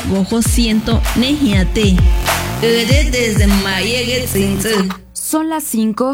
gojo siento nejiate. Desde Mayegue Tzintzil. Son las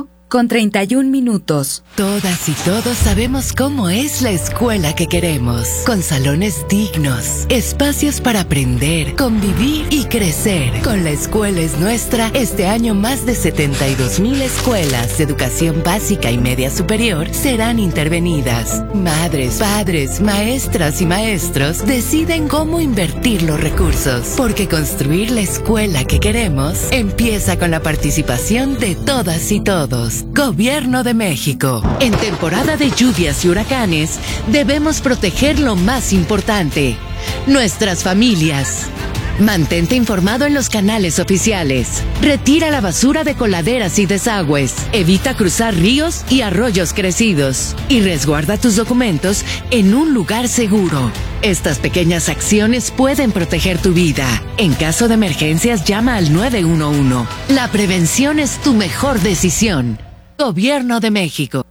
5:31. Todas y todos sabemos cómo es la escuela que queremos, con salones dignos, espacios para aprender, convivir y crecer. Con La Escuela es Nuestra, este año más de 72,000 escuelas de educación básica y media superior serán intervenidas. Madres, padres, maestras y maestros deciden cómo invertir los recursos, porque construir la escuela que queremos empieza con la participación de todas y todos. Gobierno de México. En temporada de lluvias y huracanes, debemos proteger lo más importante: nuestras familias. Mantente informado en los canales oficiales. Retira la basura de coladeras y desagües. Evita cruzar ríos y arroyos crecidos. Y resguarda tus documentos en un lugar seguro. Estas pequeñas acciones pueden proteger tu vida. En caso de emergencias, llama al 911. La prevención es tu mejor decisión. Gobierno de México.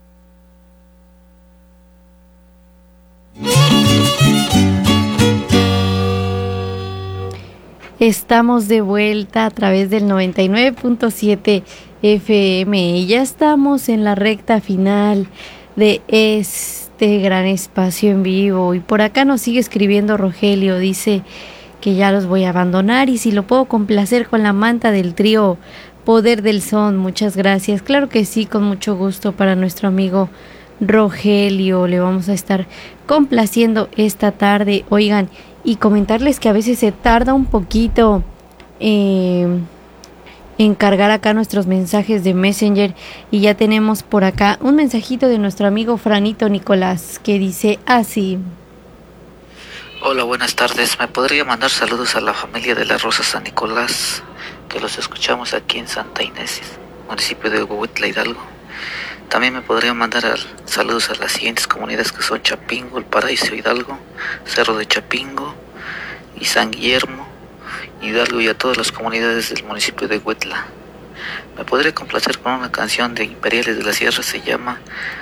Estamos de vuelta a través del 99.7 FM y ya estamos en la recta final de este gran espacio en vivo. Y por acá nos sigue escribiendo Rogelio, dice que ya los voy a abandonar y si lo puedo complacer con la manta del trío Poder del Son. Muchas gracias. Claro que sí, con mucho gusto para nuestro amigo Rogelio. Le vamos a estar complaciendo esta tarde. Oigan, y comentarles que a veces se tarda un poquito en cargar acá nuestros mensajes de Messenger y ya tenemos por acá un mensajito de nuestro amigo Franito Nicolás que dice así. Hola, buenas tardes. ¿Me podría mandar saludos a la familia de la Rosa San Nicolás, que los escuchamos aquí en Santa Inés, municipio de Huehuetla, Hidalgo? También me podría mandar saludos a las siguientes comunidades, que son Chapingo, El Paraíso, Hidalgo, Cerro de Chapingo y San Guillermo, Hidalgo, y a todas las comunidades del municipio de Huetla. Me podría complacer con una canción de Imperiales de la Sierra, se llama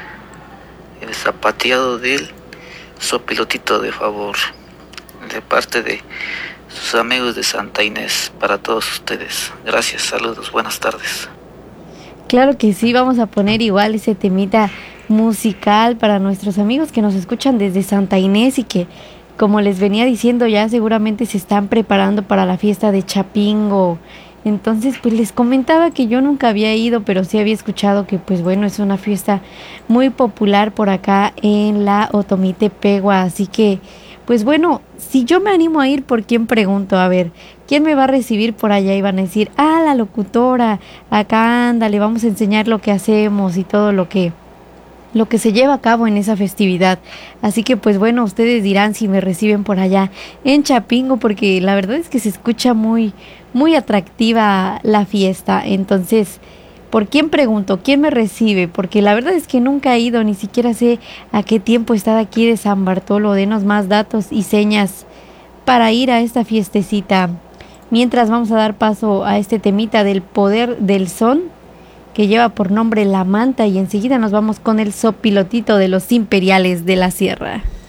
El Zapateado del Sopilotito de Favor, de parte de sus amigos de Santa Inés, para todos ustedes. Gracias, saludos, buenas tardes. Claro que sí, vamos a poner igual ese temita musical para nuestros amigos que nos escuchan desde Santa Inés y que, como les venía diciendo, ya seguramente se están preparando para la fiesta de Chapingo. Entonces, pues les comentaba que yo nunca había ido, pero sí había escuchado que, pues bueno, es una fiesta muy popular por acá en la Otomitepegua. Así que, pues bueno, si yo me animo a ir, ¿por quién pregunto? A ver, ¿quién me va a recibir por allá? Y van a decir, la locutora, acá ándale, vamos a enseñar lo que hacemos y todo lo que se lleva a cabo en esa festividad. Así que pues bueno, ustedes dirán si me reciben por allá en Chapingo, porque la verdad es que se escucha muy, muy atractiva la fiesta. Entonces, ¿por quién pregunto? ¿Quién me recibe? Porque la verdad es que nunca he ido, ni siquiera sé a qué tiempo está de aquí de San Bartolo. Denos más datos y señas para ir a esta fiestecita. Mientras vamos a dar paso a este temita del Poder del Son, que lleva por nombre La Manta, y enseguida nos vamos con el sopilotito de los Imperiales de la Sierra.